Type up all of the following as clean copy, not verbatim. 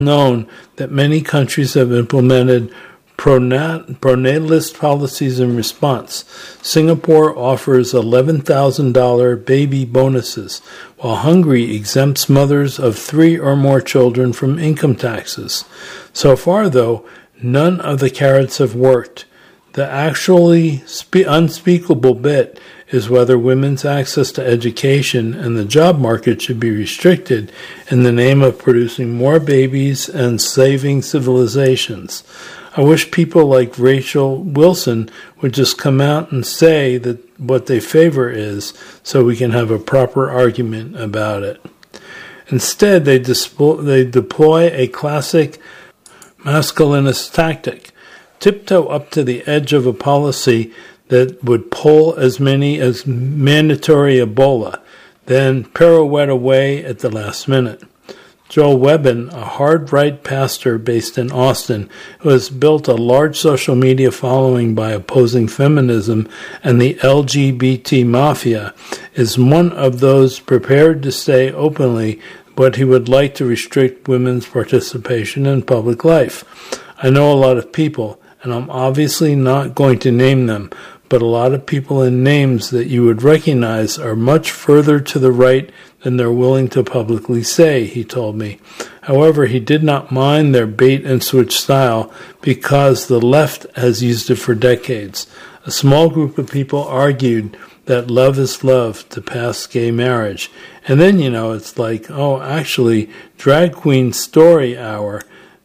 known that many countries have implemented pronatalist policies in response. Singapore offers $11,000 baby bonuses, while Hungary exempts mothers of 3 or more children from income taxes. So far, though, none of the carrots have worked. The actually unspeakable bit is whether women's access to education and the job market should be restricted in the name of producing more babies and saving civilizations. I wish people like Rachel Wilson would just come out and say that what they favor is, so we can have a proper argument about it. Instead, they deploy a classic masculinist tactic: tiptoe up to the edge of a policy that would pull as many as mandatory Ebola, then pirouette away at the last minute. Joel Webbin, a hard-right pastor based in Austin, who has built a large social media following by opposing feminism and the LGBT mafia, is one of those prepared to say openly what he would like to restrict women's participation in public life. I know a lot of people, and I'm obviously not going to name them, but a lot of people in names that you would recognize are much further to the right than they're willing to publicly say, he told me. However, he did not mind their bait-and-switch style because the left has used it for decades. A small group of people argued that love is love to pass gay marriage. And then, it's like, oh, actually, drag queen story hour.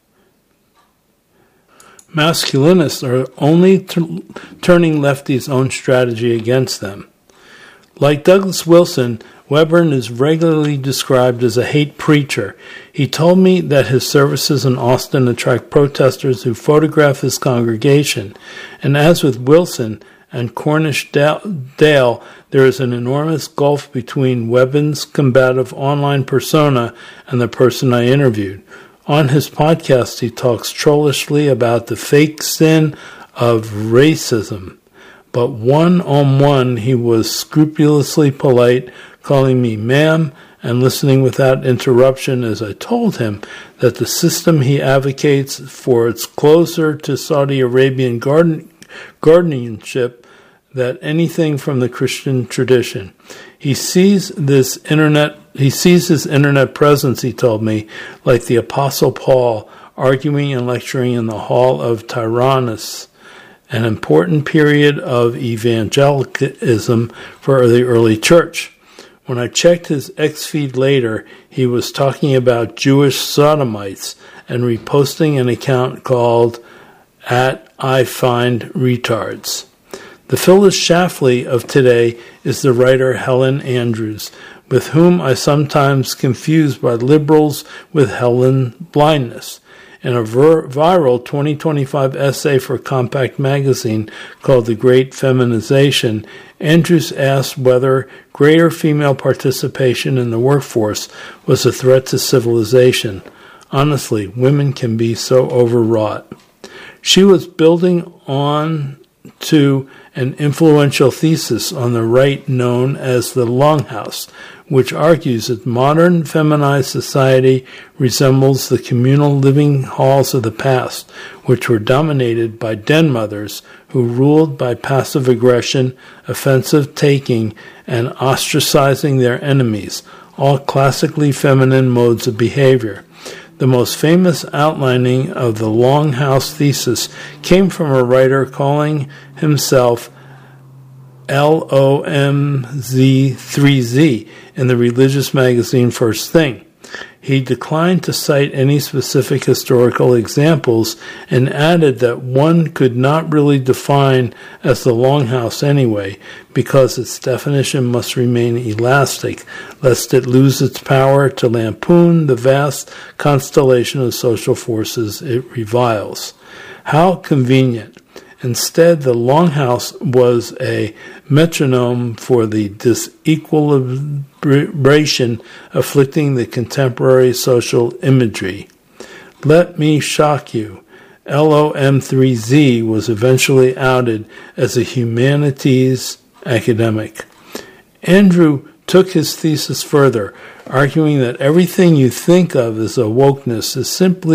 Masculinists are only turning lefties' own strategy against them. Like Douglas Wilson, Webbin is regularly described as a hate preacher. He told me that his services in Austin attract protesters who photograph his congregation. And as with Wilson and Cornish Dale, there is an enormous gulf between Webbin's combative online persona and the person I interviewed. On his podcast, he talks trollishly about the fake sin of racism. But one-on-one, he was scrupulously polite, calling me ma'am and listening without interruption as I told him that the system he advocates for is closer to Saudi Arabian guardianship than anything from the Christian tradition. He sees his internet presence, he told me, like the Apostle Paul arguing and lecturing in the Hall of Tyrannus, an important period of evangelicalism for the early church. When I checked his X feed later, he was talking about Jewish sodomites and reposting an account called @IFindRetards. The Phyllis Schlafly of today is the writer Helen Andrews, with whom I sometimes confuse by liberals with Helen blindness. In a viral 2025 essay for Compact Magazine called The Great Feminization, Andrews asked whether greater female participation in the workforce was a threat to civilization. Honestly, women can be so overwrought. She was building on to an influential thesis on the right known as the Longhouse, which argues that modern feminized society resembles the communal living halls of the past, which were dominated by den mothers who ruled by passive aggression, offensive taking, and ostracizing their enemies, all classically feminine modes of behavior. The most famous outlining of the Longhouse thesis came from a writer calling himself LOMZ3Z in the religious magazine First Thing. He declined to cite any specific historical examples and added that one could not really define as the Longhouse anyway, because its definition must remain elastic, lest it lose its power to lampoon the vast constellation of social forces it reviles. How convenient. Instead, the Longhouse was a metronome for the disequilibration afflicting the contemporary social imagery. Let me shock you. LOM3Z was eventually outed as a humanities academic. Andrew took his thesis further, arguing that everything you think of as a wokeness is simply